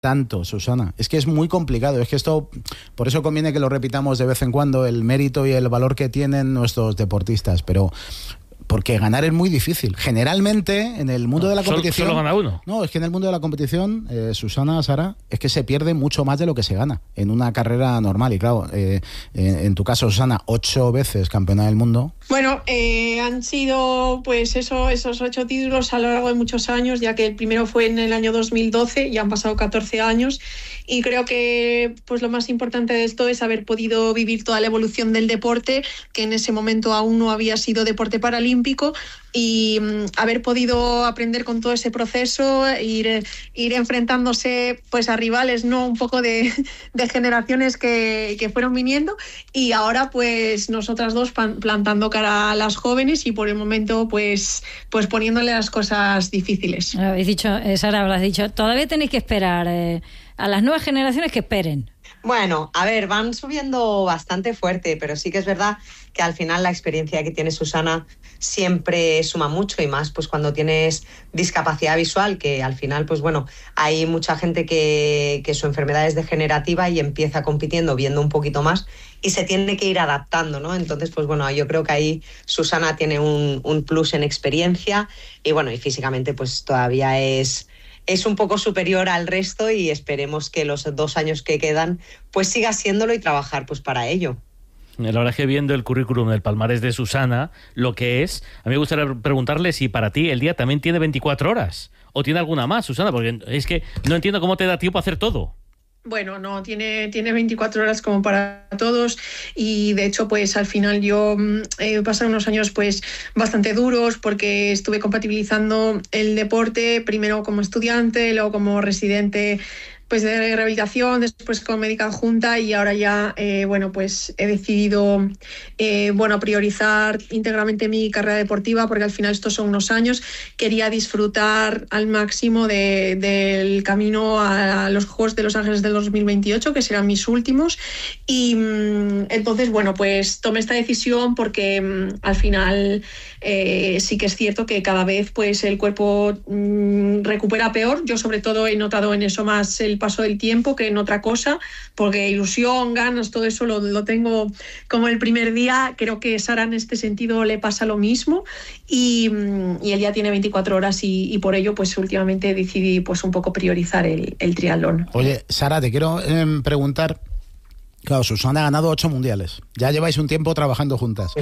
tanto, Susana. Es que es muy complicado. Es que esto, por eso conviene que lo repitamos de vez en cuando, el mérito y el valor que tienen nuestros deportistas. Pero porque ganar es muy difícil. Generalmente, en el mundo de la competición... ¿Solo gana uno? No, es que en el mundo de la competición, Susana, Sara, es que se pierde mucho más de lo que se gana en una carrera normal. Y claro, en tu caso, Susana, 8 veces campeona del mundo. Bueno, han sido pues esos 8 títulos a lo largo de muchos años, ya que el primero fue en el año 2012 y han pasado 14 años. Y creo que pues lo más importante de esto es haber podido vivir toda la evolución del deporte, que en ese momento aún no había sido deporte paralímpico, y haber podido aprender con todo ese proceso, ir enfrentándose pues a rivales, ¿no? Un poco de generaciones que fueron viniendo, y ahora pues nosotras dos plantando cara a las jóvenes y por el momento pues poniéndole las cosas difíciles. Habéis dicho, Sara, lo has dicho, todavía tenéis que esperar a las nuevas generaciones que esperen. Bueno, a ver, van subiendo bastante fuerte, pero sí que es verdad que al final la experiencia que tiene Susana siempre suma mucho, y más pues cuando tienes discapacidad visual, que al final pues bueno, hay mucha gente que su enfermedad es degenerativa y empieza compitiendo viendo un poquito más y se tiene que ir adaptando, ¿no? Entonces pues bueno, yo creo que ahí Susana tiene un plus en experiencia y bueno, y físicamente pues todavía es un poco superior al resto, y esperemos que los 2 años que quedan pues siga siéndolo y trabajar pues para ello. La verdad es que viendo el currículum del palmarés de Susana, lo que es, a mí me gustaría preguntarle si para ti el día también tiene 24 horas o tiene alguna más, Susana, porque es que no entiendo cómo te da tiempo a hacer todo. Bueno, no, tiene 24 horas como para todos, y de hecho pues al final yo he pasado unos años pues bastante duros porque estuve compatibilizando el deporte primero como estudiante, luego como residente pues de rehabilitación, después como médica adjunta, y ahora ya bueno pues he decidido priorizar íntegramente mi carrera deportiva, porque al final estos son unos años. Quería disfrutar al máximo del camino a los Juegos de Los Ángeles del 2028, que serán mis últimos, y entonces bueno pues tomé esta decisión porque al final sí que es cierto que cada vez pues el cuerpo recupera peor. Yo sobre todo he notado en eso más el paso del tiempo que en otra cosa, porque ilusión, ganas, todo eso lo tengo como el primer día. Creo que Sara en este sentido le pasa lo mismo, y el día tiene 24 horas y por ello pues últimamente decidí pues un poco priorizar el triatlón. Oye, Sara, te quiero preguntar, claro, Susana ha ganado 8 mundiales, ya lleváis un tiempo trabajando juntas.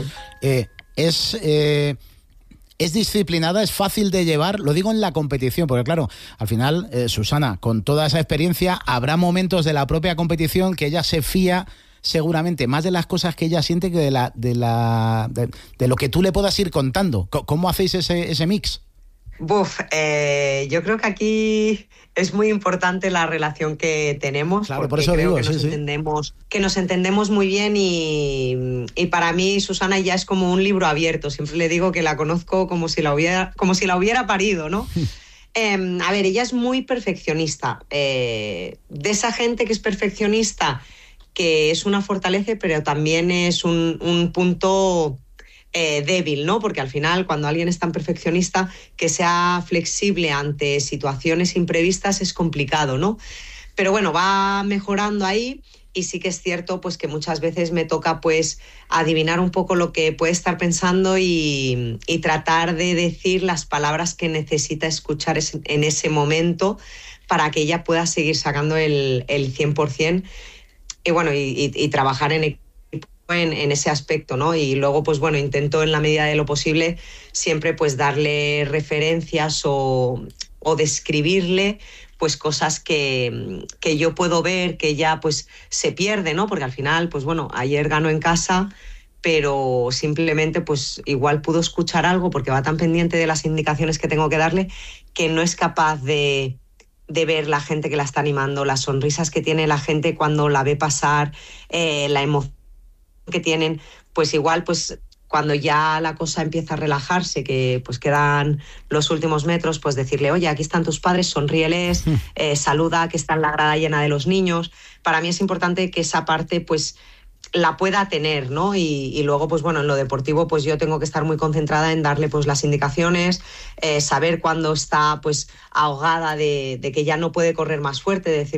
Sí. ¿Es disciplinada? ¿Es fácil de llevar? Lo digo en la competición, porque claro, al final, Susana, con toda esa experiencia, habrá momentos de la propia competición que ella se fía seguramente más de las cosas que ella siente que de lo que tú le puedas ir contando. ¿Cómo hacéis ese mix? Yo creo que aquí es muy importante la relación que tenemos, claro, por eso creo que nos entendemos muy bien, y para mí Susana ya es como un libro abierto. Siempre le digo que la conozco como si la hubiera parido, ¿no? A ver, ella es muy perfeccionista, de esa gente que es perfeccionista, que es una fortaleza, pero también es un punto débil, ¿no? Porque al final, cuando alguien es tan perfeccionista, que sea flexible ante situaciones imprevistas es complicado, ¿no? Pero bueno, va mejorando ahí, y sí que es cierto pues que muchas veces me toca pues adivinar un poco lo que puede estar pensando y tratar de decir las palabras que necesita escuchar en ese momento para que ella pueda seguir sacando el 100%, y bueno, y trabajar en ese aspecto, ¿no? Y luego pues bueno, intento en la medida de lo posible siempre pues darle referencias o describirle pues cosas que yo puedo ver que ella pues se pierde, ¿no? Porque al final pues bueno, ayer ganó en casa, pero simplemente pues igual pudo escuchar algo porque va tan pendiente de las indicaciones que tengo que darle, que no es capaz de ver la gente que la está animando, las sonrisas que tiene la gente cuando la ve pasar, la emoción que tienen. Pues igual pues cuando ya la cosa empieza a relajarse, que pues quedan los últimos metros, pues decirle, oye, aquí están tus padres, sonríeles, saluda, que está en la grada llena de los niños. Para mí es importante que esa parte pues la pueda tener, ¿no? Y luego, pues bueno, en lo deportivo, pues yo tengo que estar muy concentrada en darle pues las indicaciones, saber cuándo está pues ahogada de que ya no puede correr más fuerte, decir